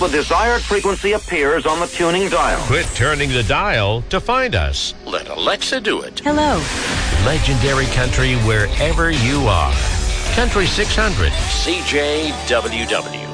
the desired frequency appears on the tuning dial. Quit turning the dial to find us. Let Alexa do it. Hello. Legendary country wherever you are. Country 600. CJWW.